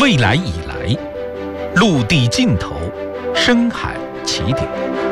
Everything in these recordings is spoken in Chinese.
未来以来，陆地尽头，深海起点。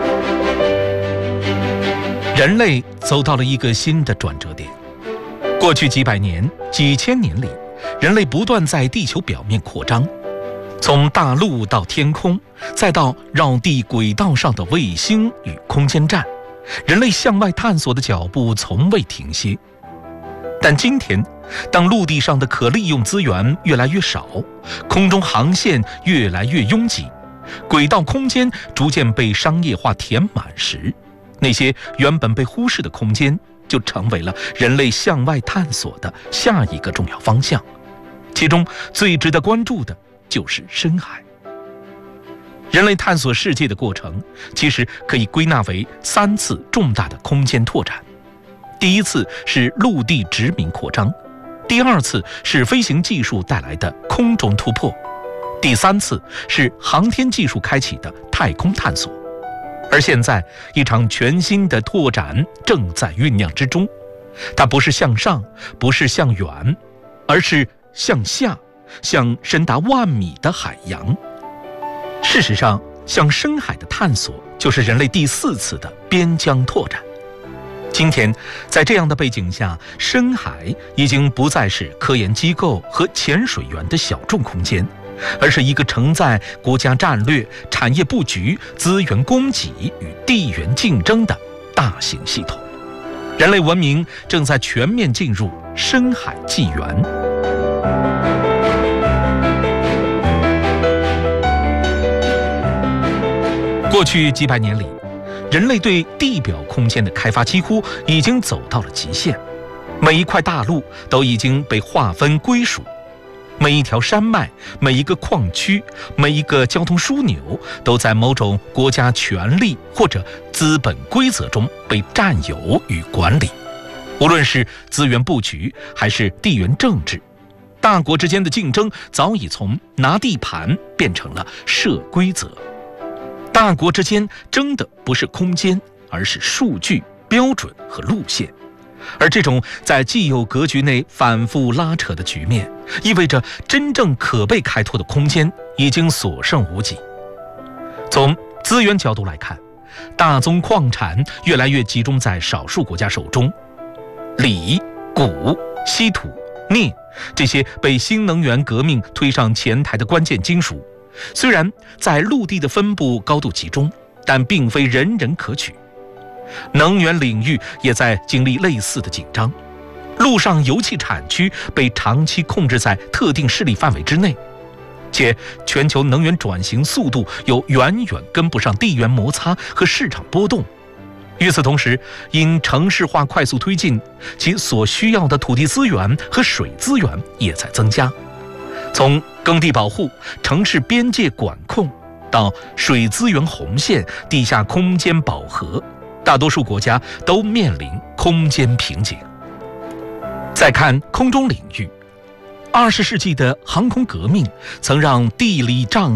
人类走到了一个新的转折点。过去几百年、几千年里，人类不断在地球表面扩张，从大陆到天空，再到绕地轨道上的卫星与空间站，人类向外探索的脚步从未停歇。但今天，当陆地上的可利用资源越来越少，空中航线越来越拥挤，轨道空间逐渐被商业化填满时，那些原本被忽视的空间就成为了人类向外探索的下一个重要方向。其中最值得关注的就是深海。人类探索世界的过程其实可以归纳为3次重大的空间拓展。第一次是陆地殖民扩张，第二次是飞行技术带来的空中突破，第3次是航天技术开启的太空探索。而现在，一场全新的拓展正在酝酿之中，它不是向上，不是向远，而是向下，向深达万米的海洋。事实上，向深海的探索就是人类第4次的边疆拓展。今天，在这样的背景下，深海已经不再是科研机构和潜水员的小众空间，而是一个承载国家战略、产业布局、资源供给与地缘竞争的大型系统。人类文明正在全面进入深海纪元。过去几百年里，人类对地表空间的开发几乎已经走到了极限，每一块大陆都已经被划分归属，每一条山脉、每一个矿区、每一个交通枢纽都在某种国家权力或者资本规则中被占有与管理。无论是资源布局还是地缘政治，大国之间的竞争早已从拿地盘变成了设规则。大国之间争的不是空间，而是数据、标准和路线。而这种在既有格局内反复拉扯的局面，意味着真正可被开拓的空间已经所剩无几。从资源角度来看，大宗矿产越来越集中在少数国家手中，锂、钴、稀土、镍这些被新能源革命推上前台的关键金属，虽然在陆地的分布高度集中，但并非人人可取。能源领域也在经历类似的紧张，陆上油气产区被长期控制在特定势力范围之内，且全球能源转型速度又远远跟不上地缘摩擦和市场波动。与此同时，因城市化快速推进，其所需要的土地资源和水资源也在增加。从耕地保护、城市边界管控到水资源红线、地下空间饱和，大多数国家都面临空间瓶颈。再看空中领域，20世纪的航空革命曾让地理障